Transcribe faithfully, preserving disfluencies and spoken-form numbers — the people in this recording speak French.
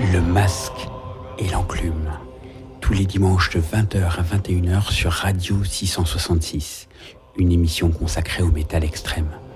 Le masque et l'enclume. Tous les dimanches de vingt heures à vingt et une heures sur Radio six cent soixante-six. Une émission consacrée au métal extrême.